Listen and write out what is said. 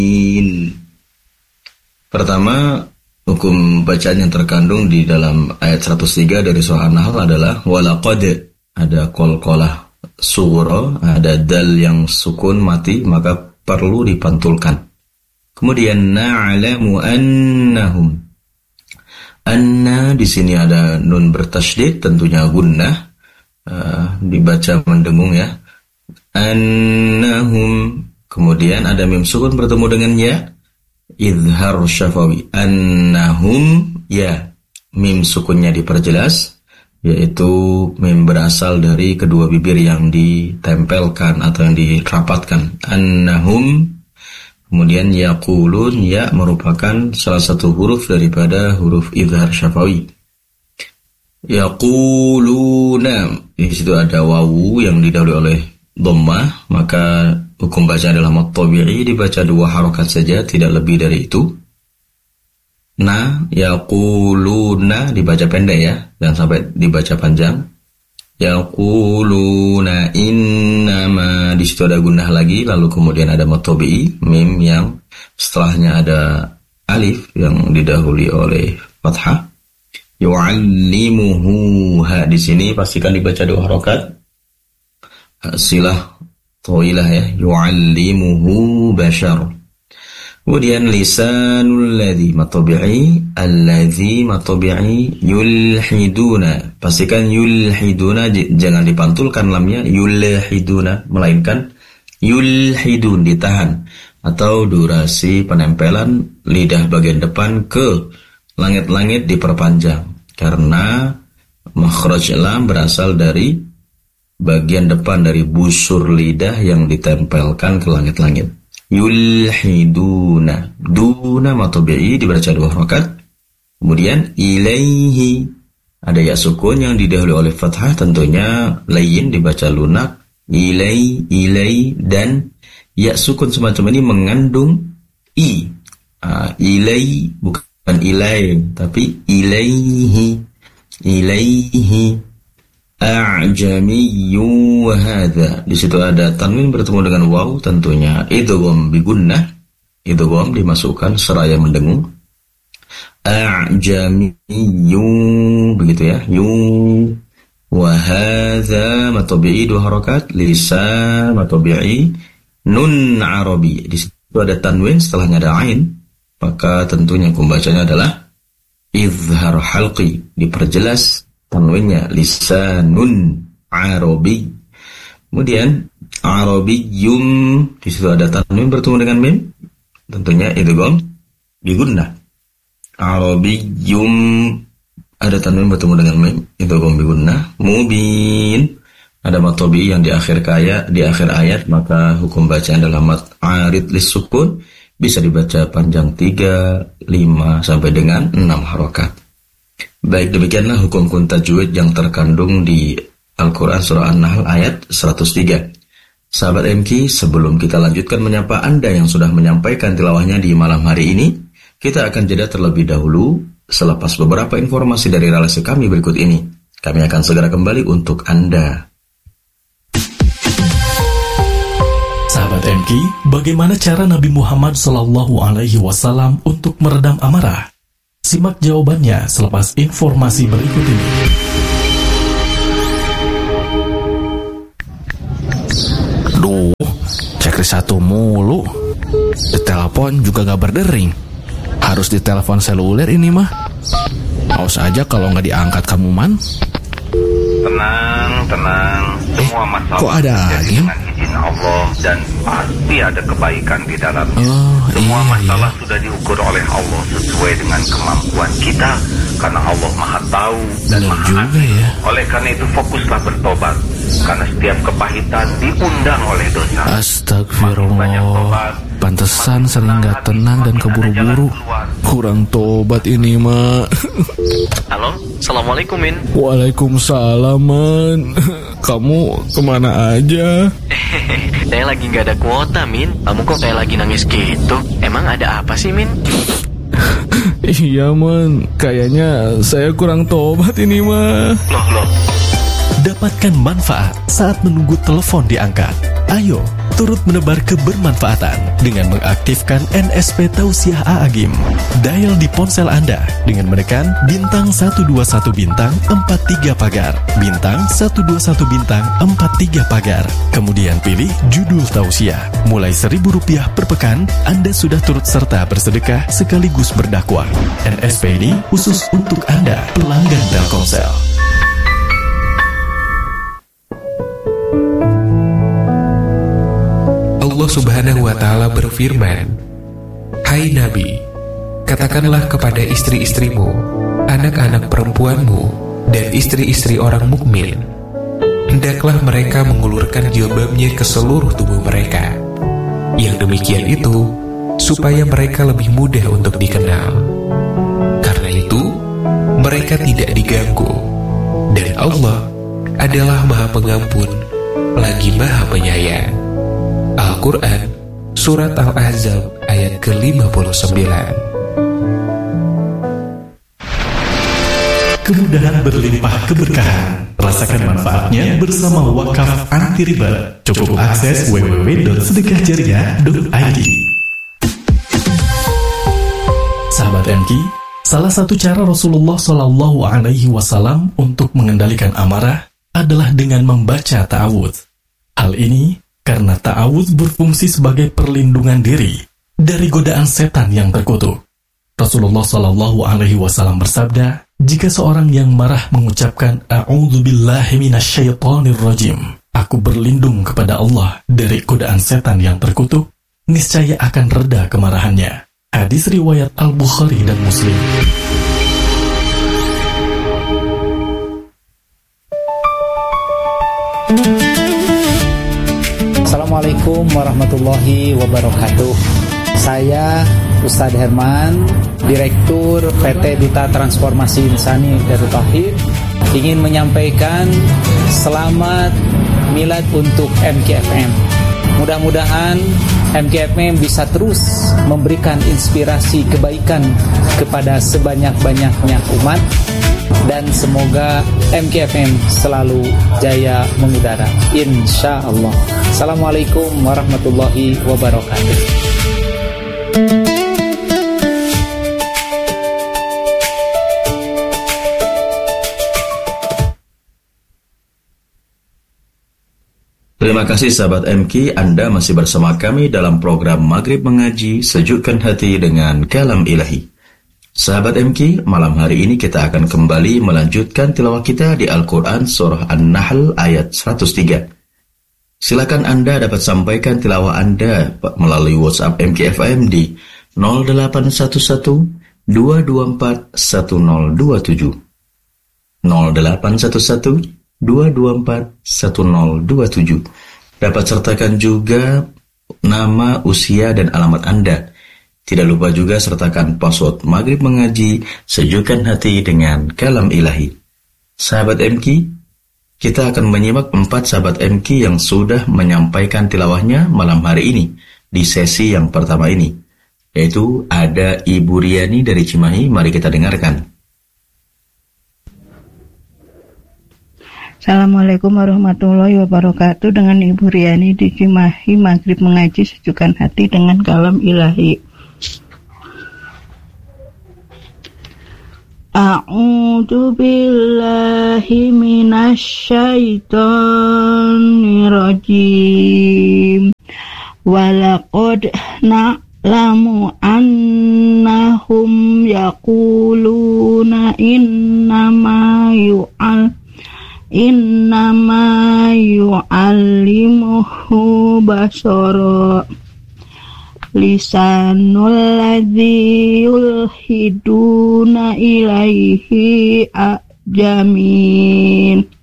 Pertama, hukum bacaan yang terkandung di dalam ayat 103 dari surah An-Nahl adalah walaqad, ada qalqalah sughra, ada dal yang sukun mati, maka perlu dipantulkan. Kemudian na'lamu annahum, anna di sini ada nun bertasydid, tentunya gunnah, dibaca mendengung ya. Annahum, kemudian ada mim sukun bertemu dengan ya, izhar syafawi. Annahum, ya, mim sukunnya diperjelas, yaitu mim berasal dari kedua bibir yang ditempelkan atau yang dirapatkan. Annahum, kemudian yaqulun, ya merupakan salah satu huruf daripada huruf izhar syafawi. Yaquluna, di situ ada wawu yang didahului oleh dhammah, maka hukum baca adalah mad tabi'i, dibaca 2 harokat saja, tidak lebih dari itu. Yaquluna dibaca pendek ya, jangan sampai dibaca panjang. Yaquluna innama, di situ ada gunnah lagi, lalu kemudian ada mad tabi'i, mim yang setelahnya ada alif yang didahului oleh fathah. Yu'allimuhu, ha di sini pastikan dibaca 2 harokat. Silah thawilah ya, yu'allimuhu bashar. Kemudian lisanul ladzi matabi'i, alladzi matabi'i yulhiduna. Pastikan yulhiduna jangan dipantulkan lamnya yulhiduna, melainkan yulhidun ditahan, atau durasi penempelan lidah bagian depan ke langit-langit diperpanjang karena makhraj lam berasal dari bagian depan dari busur lidah yang ditempelkan ke langit-langit. Yulhiduna, duna matabi'i dibaca 2 harokat. Kemudian ilaihi, ada ya sukun yang didahului oleh fathah, tentunya layin dibaca lunak. Ilai, dan ya sukun semacam ini mengandung i. Ilai bukan ilai, tapi ilaihi. A'jamiyyu wa hadza, di situ ada tanwin bertemu dengan waw, tentunya idgham bi gunnah, idgham dimasukkan seraya mendengung. A'jamiyyu, begitu ya. Wa hadza matabi'i 2 harokat, lisan matabi'i, nun arabi, di situ ada tanwin setelahnya ada ain, maka tentunya pembacanya adalah izhar halqi, diperjelas tanwinnya lisanun arabi. Kemudian arabiyyum, di situ ada tanwin bertemu dengan mim, tentunya idgham bi gunnah. Arabiyyum, ada tanwin bertemu dengan mim, idgham bi gunnah. Mubin, ada mad tabi'i yang di akhir ayat, maka hukum bacaan adalah mad arid lis sukun, bisa dibaca panjang 3, 5 sampai dengan 6 harokat. Baik, demikianlah hukum tajwid yang terkandung di Al-Quran Surah An-Nahl ayat 103. Sahabat MK, sebelum kita lanjutkan menyapa Anda yang sudah menyampaikan tilawahnya di malam hari ini, kita akan jeda terlebih dahulu selepas beberapa informasi dari relasi kami berikut ini. Kami akan segera kembali untuk Anda. Sahabat MK, bagaimana cara Nabi Muhammad SAW untuk meredam amarah? Simak jawabannya selepas informasi berikut ini. Duh, checklist 1 mulu. Ditelepon juga gak berdering. Harus ditelepon seluler ini mah. Awas aja kalau gak diangkat kamu man. Tenang. Semua masalah kok ada angin? dengan izin Allah, dan pasti ada kebaikan di dalamnya. Semua Iya. masalah sudah diukur oleh Allah sesuai dengan kemampuan kita, karena Allah Maha Tahu dan Benar Maha juga Adil. ya. Oleh karena itu fokuslah bertobat, karena setiap kepahitan diundang oleh dosa. Astagfirullah. Pantesan sering gak tenang dan keburu-buru. Kurang tobat ini mah. Halo, Assalamualaikum Min. Waalaikumsalam man. Kamu kemana aja? Saya lagi gak ada kuota Min. Kamu kok kayak lagi nangis gitu? Emang ada apa sih Min? Iya man, kayaknya saya kurang tobat ini mah. Loh. Dapatkan manfaat saat menunggu telepon diangkat. Ayo, turut menebar kebermanfaatan dengan mengaktifkan NSP Tausiah A'agim. Dial di ponsel Anda dengan menekan bintang 121 bintang 43 pagar, bintang 121 bintang 43 pagar. Kemudian pilih judul tausiah. Mulai Rp1.000 per pekan, Anda sudah turut serta bersedekah sekaligus berdakwah. NSP ini khusus untuk Anda, pelanggan Telkomsel. Allah Subhanahu wa Ta'ala berfirman, "Hai Nabi, katakanlah kepada istri-istrimu, anak-anak perempuanmu, dan istri-istri orang mukmin, hendaklah mereka mengulurkan jilbabnya ke seluruh tubuh mereka. Yang demikian itu supaya mereka lebih mudah untuk dikenal. Karena itu, mereka tidak diganggu, dan Allah adalah Maha Pengampun, lagi Maha Penyayang." Al-Quran, Surat Al-Ahzab, ayat ke-59. Kemudahan berlimpah keberkahan. Rasakan manfaatnya bersama Wakaf Anti Riba. Cukup akses www.sedekahjariah.id. Sahabat MK, salah satu cara Rasulullah SAW untuk mengendalikan amarah adalah dengan membaca ta'awudz. Hal ini karena ta'awudz berfungsi sebagai perlindungan diri dari godaan setan yang terkutuk. Rasulullah SAW bersabda, jika seorang yang marah mengucapkan A'udzubillahi minasyaitonirrajim, aku berlindung kepada Allah dari godaan setan yang terkutuk, niscaya akan reda kemarahannya. Hadis riwayat Al-Bukhari dan Muslim. Assalamualaikum warahmatullahi wabarakatuh. Saya Ustadz Herman, Direktur PT Duta Transformasi Insani Darut Tauhid, ingin menyampaikan selamat milad untuk MKFM. Mudah-mudahan MKFM bisa terus memberikan inspirasi kebaikan kepada sebanyak-banyaknya umat, dan semoga MKFM selalu jaya mengudara, insya Allah. Assalamualaikum warahmatullahi wabarakatuh. Terima kasih sahabat MK, Anda masih bersama kami dalam program Maghrib Mengaji, Sejukkan Hati dengan Kalam Ilahi. Sahabat MK, malam hari ini kita akan kembali melanjutkan tilawah kita di Al-Quran Surah An-Nahl ayat 103. Silakan Anda dapat sampaikan tilawah Anda melalui WhatsApp MKFM di 0811 224 1027. 0811 224 1027. Dapat sertakan juga nama, usia, dan alamat Anda. Tidak lupa juga sertakan password Maghrib Mengaji, Sejukkan Hati dengan Kalam Ilahi. Sahabat MK, kita akan menyimak 4 sahabat MK yang sudah menyampaikan tilawahnya malam hari ini di sesi yang pertama ini, yaitu ada Ibu Riani dari Cimahi. Mari kita dengarkan. Assalamualaikum warahmatullahi wabarakatuh. Dengan Ibu Riani di Cimahi, Maghrib Mengaji, Sejukkan Hati dengan Kalam Ilahi. A'udzu billahi minasyaitonir rajim. Walaqad na'lamu annahum yaquluna innama yu'allimuhu basara lisanul ladzi yulhiduna ilaihi ajamin.